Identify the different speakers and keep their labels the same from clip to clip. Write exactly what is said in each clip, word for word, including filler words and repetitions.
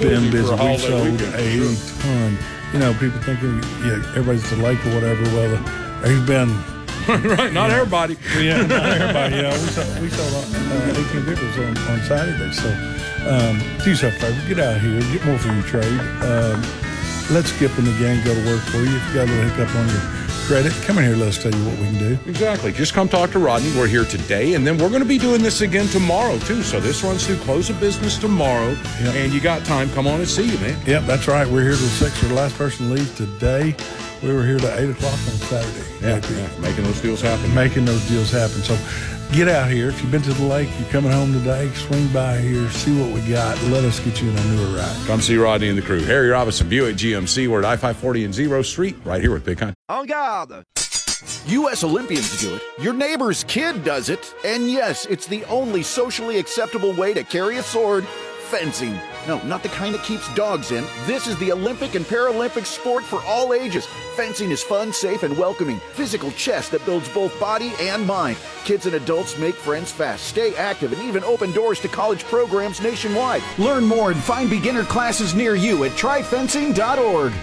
Speaker 1: been busy.
Speaker 2: For a
Speaker 1: We sold
Speaker 2: weekend,
Speaker 1: a
Speaker 2: sure.
Speaker 1: ton. You know, people thinking, yeah, everybody's at the lake or whatever. Well, uh, there's been
Speaker 2: right, not everybody.
Speaker 1: Yeah, not everybody. Yeah, we sold, we sold uh, eighteen vehicles on, on Saturday. So um, do yourself a favor, get out here, get more for your trade. Um, let Skip and the gang go to work for you. If you got a little hiccup on your credit, come in here, let us tell you what we can do.
Speaker 2: Exactly. Just come talk to Rodney. We're here today, and then we're going to be doing this again tomorrow, too. So this runs through close of business tomorrow,
Speaker 1: Yep.
Speaker 2: and you got time. Come on and see you, man.
Speaker 1: Yep, that's right. We're here till six. We're the last person to leave today. We were here till eight o'clock on Saturday.
Speaker 2: Yeah, yeah, making those deals happen.
Speaker 1: Making those deals happen. So get out here. If you've been to the lake, you're coming home today, swing by here, see what we got. Let us get you in a newer ride.
Speaker 2: Come see Rodney and the crew. Harry Robinson, Buick G M C. We're at I five forty and Zero Street, right here with Big Hunt.
Speaker 3: En garde! U S Olympians do it, your neighbor's kid does it, and yes, it's the only socially acceptable way to carry a sword, fencing. No, not the kind that keeps dogs in. This is the Olympic and Paralympic sport for all ages. Fencing is fun, safe, and welcoming. Physical chess that builds both body and mind. Kids and adults make friends fast, stay active, and even open doors to college programs nationwide. Learn more and find beginner classes near you at try fencing dot org.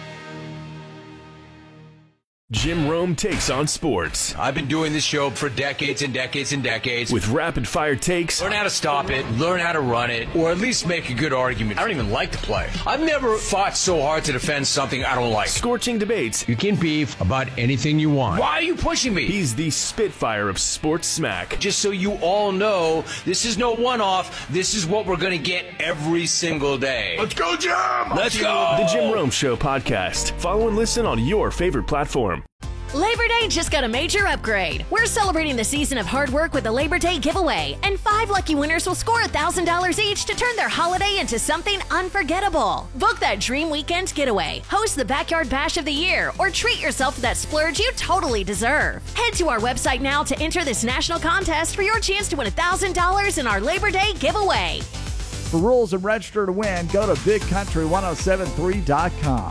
Speaker 4: Jim Rome takes on sports
Speaker 5: I've been doing this show for decades and decades and decades.
Speaker 4: with rapid-fire takes,
Speaker 5: Learn how to stop it, learn how to run it, or at least make a good argument. I don't even like to play. I've never fought so hard to defend something I don't like.
Speaker 4: scorching debates.
Speaker 5: You can beef about anything you want. Why are you pushing me?
Speaker 4: He's the Spitfire of sports smack.
Speaker 5: Just so you all know, this is no one-off. This is what we're going to get every single day. Let's go, Jim! Let's go!
Speaker 4: The Jim Rome Show podcast. Follow and listen on your favorite platform.
Speaker 6: Labor Day just got a major upgrade. We're celebrating the season of hard work with a Labor Day giveaway, and five lucky winners will score one thousand dollars each to turn their holiday into something unforgettable. Book that dream weekend getaway, host the Backyard Bash of the Year, or treat yourself to that splurge you totally deserve. Head to our website now to enter this national contest for your chance to win one thousand dollars in our Labor Day giveaway.
Speaker 7: For rules and register to win, go to big country ten seventy-three dot com.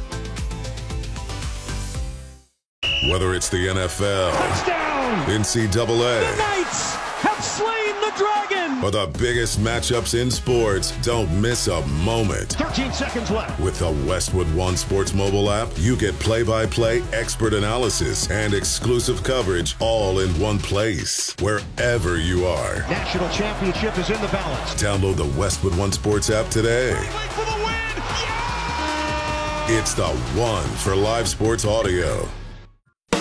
Speaker 8: Whether it's the N F L,
Speaker 9: Touchdown!
Speaker 8: N C double A,
Speaker 9: The Knights have slain the dragon!
Speaker 8: or the biggest matchups in sports, don't miss a moment.
Speaker 9: thirteen seconds left.
Speaker 8: With the Westwood One Sports mobile app, you get play-by-play expert analysis and exclusive coverage all in one place, wherever you are.
Speaker 9: National championship is in the balance.
Speaker 8: Download the Westwood One Sports app today.
Speaker 9: For the win! Yeah!
Speaker 8: It's the one for live sports audio.